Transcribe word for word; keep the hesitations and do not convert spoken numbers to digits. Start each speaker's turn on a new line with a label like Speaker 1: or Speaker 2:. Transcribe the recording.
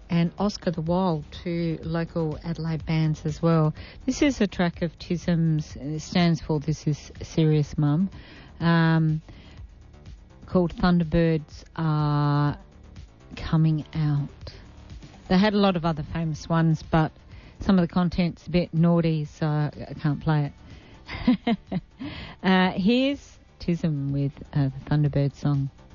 Speaker 1: and Oscar the Wild, two local Adelaide bands as well. This is a track of Tism's, it stands for This Is Serious Mum, um, called Thunderbirds Are Coming Out. They had a lot of other famous ones, but some of the content's a bit naughty, so I can't play it. uh, here's Tism with uh, the Thunderbird song.